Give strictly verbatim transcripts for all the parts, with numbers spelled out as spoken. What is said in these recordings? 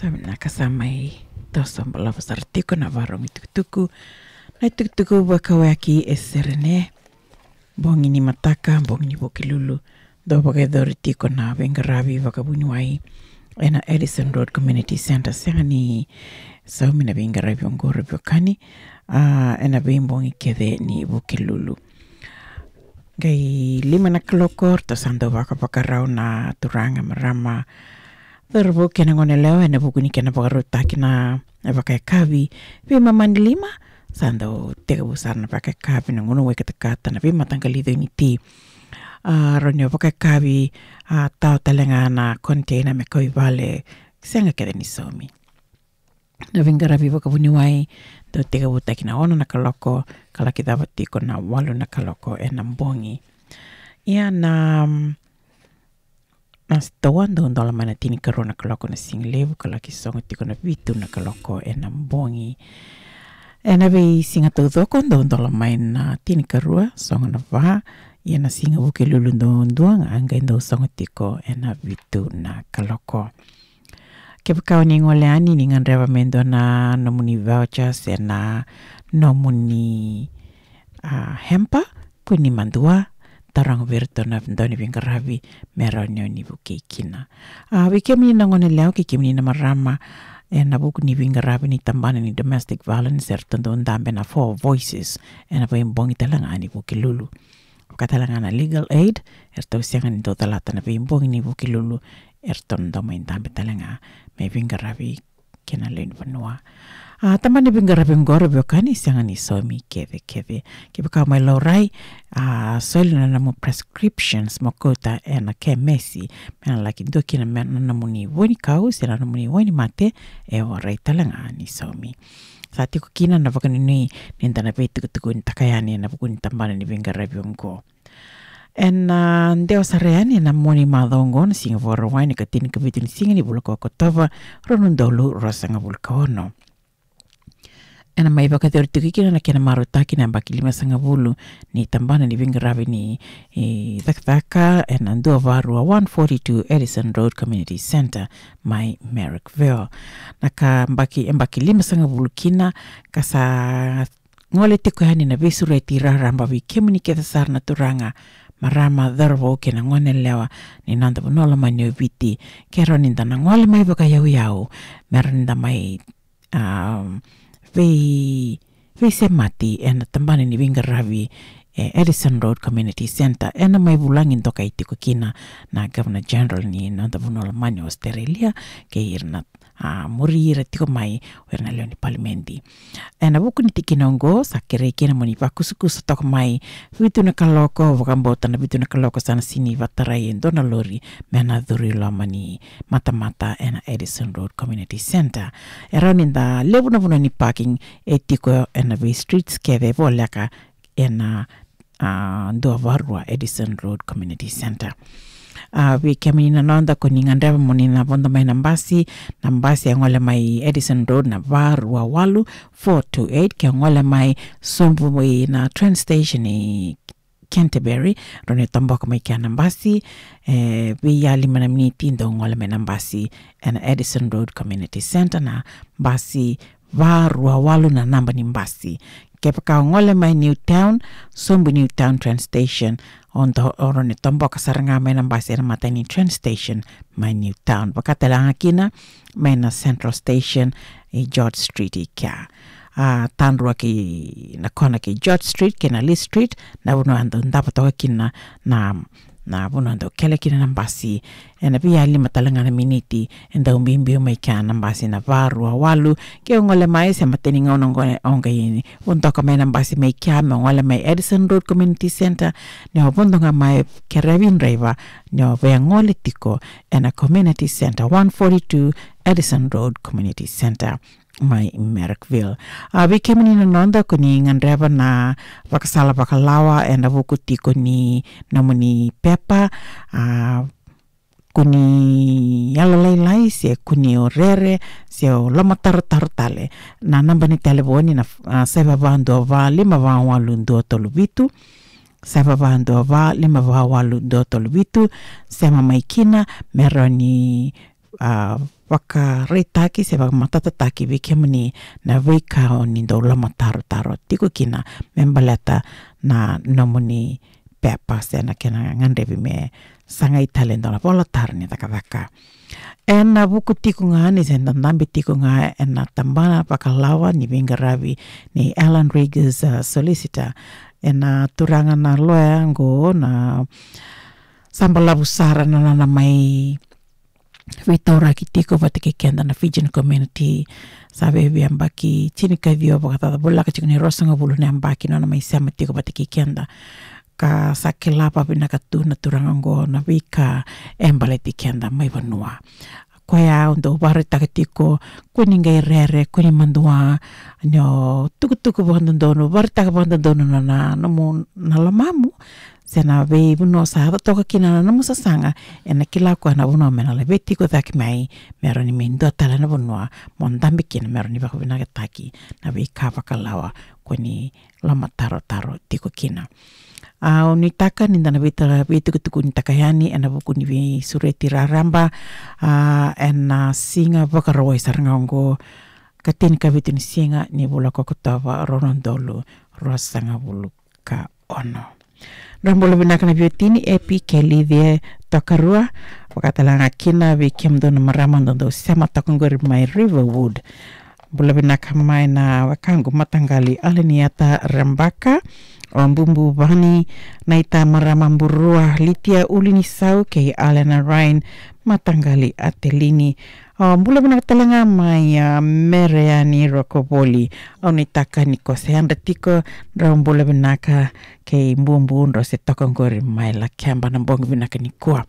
Sabi na kasamay tosa mbala pasartiko na varong itukutuku na itukutuku wakawaki e serene bongi ni mataka bongi ni bokilulu do bagai doritiko na vengaravi wakabunyuai ena Edison Road Community Center sengani saumi na vengaravi ongoro biokani uh, ena bimbongi kede ni bokilulu gai lima na kalokor tosando wakapakarau na turanga marama Terbo kena ngone leo ena buku ni kena pakarota kena pakai kavi vi mamani lima sando tega besar na pakai kavi na ngono we kata na vi matangkali itu ini ti uh, ronyo pakai kavi uh, tau talenga na container me koi vale senga kede ni somi na vingara vi boka bunyuai do tega buta kina ono na kaloko kala kita bati kona walu na kaloko ena mbongi ia na Nas tawan do ndola mana tini karona kaloko na singlevu kala kisongo tiko na vitu na kaloko e na mbongi. E na vei singa tautoko do ndola main na tini karua songo na vaha. Ia na singa wuke lulu ndo nduang anga ndo songo tiko e na vitu na kaloko. Kepakao ni ngole ani ni ngan rewa mendo na nomuni vouchers e na nomuni uh, hempa kuni mandua. Tarang virto na ndoni vingaravi meronyo ni buke kina. Ah, uh, wiki mini ngone leo kiki mini na marama e na buku ni vingaravi ni tambana ni domestic violence erto ndo ndambe na four voices e na vimbongi talanga ni buke lulu. Katalanga na legal aid erto sianga ni do talata na vimbongi ni buke lulu erto ndo ma ndambe talanga me vingaravi kena len vanua. Ah, uh, tamani vingaravi ngoro biokani sianga ni somi keve keve. Kipaka mai laurai uh, soili na namu prescriptions mokota e na ke mesi mena laki ndo kina mena namu ni woni kau se na namu ni woni mate e warai talanga ni somi. Sati ko kina na vakani ni ninda na pei tukutuku ni takayani na buku ni tambana ni vingaravi ngo. En uh, ndeo sareani na moni madongo na singa vora waini katini kabitu ni singa ni bulako kotova ronundolu rosanga bulkaono. Ena mai baka teori tukikina na kena marutaki na baki lima sanga bulu ni tambana ni vingaravi ni e, thakthaka ena ndua varua one forty-two Edison Road Community Center mai Merrickville. Naka mbaki mbaki lima sanga bulu kina kasa ngole tiko hani na visura itira ramba vikemu ni keta sar na turanga marama dharbo kena ngone lewa ni nanda bunola manyo viti kero ninda na ngole mai baka yau yau merinda mai um, Vei, vei se mati ena tambani ni vingaravi eh, Edison Road Community Center ena mai bulangin toka itiko kina na Governor General ni nanda bunola manyo Australia ke irna uh, muri ira tiko mai werna leo ni parliamenti ena buku ni tikina ongo sakere kina moni vakusukusa toka mai vitu na kaloko wakambota na vitu na kaloko sana sini vatarai endo na lori mena dhuri lama ni mata-mata ena Edison Road Community Center era ninda lebu na buno ni parking etiko ena vi streets keve volaka ena uh, ndo varua Edison Road Community Center. Uh, we kemi na nanda ko ningandeva moni na bonda mai nambasi nambasi ya ngole mai Edison Road na varua walu four two eight ke ngole mai sombu mai na train station ni Canterbury rone tambaka mai kia nambasi eh, biya lima na miniti ndo ngole mai nambasi na Edison Road Community Center na basi varua walu na namba ni mbasi kepaka ngole mai Newtown sombu Newtown train station onto orone tomboka saranga mai nambasi na matani train station mai Newtown bakatelanga kina mai na Central Station e George Street ikia uh, tanrua ki na kona ki George Street kina Lee Street na buno ando ndapa toka kina na na buno ando kele kina nambasi ena pia lima talanga na miniti enda umbimbi umai kia nambasi na varua walu ke ngole mai se mateni ngono ngone onga yini untoka mai nambasi mai kia me ngole mai Edison Road Community Center ne obondo nga mai Kerevin River ne ovea ngole tiko ena Community Center one forty-two Edison Road Community Center mai Merrickville. Uh, we kemi ni nonda kuni ngandreva na wakasala wakalawa ena vuku tiko ni namuni pepa uh, kuni yalalai lai se kuni orere se o lama taru tale na namba ni telefoni na uh, seba bando va lima va walu ndo tolu bitu seba bando va lima va walu ndo tolu bitu sema maikina meroni uh, waka reitaki se waka matatataki wiki mani na wika o ni do lama taro taro tiku kina membaleta na nomuni pepa se na kena ngandevi me sanga italendo la pola tarni takavaka. Ena buku tiku nga ni se ndambi tiku nga ena tambana pakalawa ni vingaravi ni Alan Rieger's uh, solicitor ena turanga na loya ngo na sambalabu sara na na mai vitora ki tiko vatike kenda na Fijian community sabe vi ambaki chini ka vio bakata bola ka chini rosanga bulu ne ambaki na mai sama tiko vatike kenda ka sakela pa bina ka tu na turanga ngo na vika embale tikenda mai vanua koya undo barita ka tiko kuninga rere kuni mandua nyo tuku tuku bandono barita ka bandono na na no na lamamu sena ve buno sa toka kina na musa sanga ena kila ko na buno mena le beti ko tak mai meroni mendo tala na buno mondambi kina meroni ba ko na taki na ve ka pakalawa kuni lama taro taro tiko kina a uh, unitaka ni ndana vita vitu kutuku nitakayani ena buku ni vi sureti raramba uh, ena singa vakarawai sarangongo katin ka vitu ni singa ni bula kokotava ronondolu rosanga bulu ka ono Rambola binaka na biotini epi kelivie tokarua wakatalanga kina vi kiamdona maramando sema takongori mai Riverwood bula binaka mai na wakangu matangali aliniata rambaka Ombumbu bani naita maramamburua litia ulini sau ke Alena Ryan matangali atelini Ombula bina talanga mai uh, mereani rokoboli onitaka niko seanda tiko rambula binaka ke mbumbu ndo se tokongori mai la kamba na bongo binaka nikua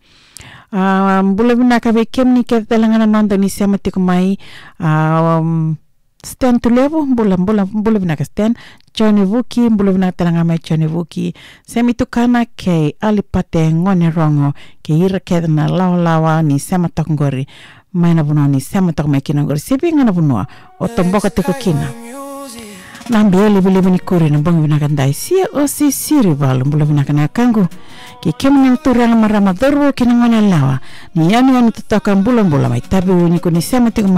Ombula uh, binaka be kemni ke talanga na nando ni sema tiko mai um, Stan tulevo mbula mbula mbula binaka Stan Johnny Vuki mbula binaka talanga mai Johnny Vuki semi tukana ke alipate ngone rongo ke ira ke na lawa lawa ni sema tokongori mai na buno ni sema tokongori kina ngori sebi ngana buno o tomboka teko kina nambi ele bile bini kuri na bongo binaka ndai sia o si siri balu mbula binaka na kangu ke kemu ni turanga marama doru kina ngone lawa ni yani yani tutoka mbula mbula mai tabi ni kuni sema teko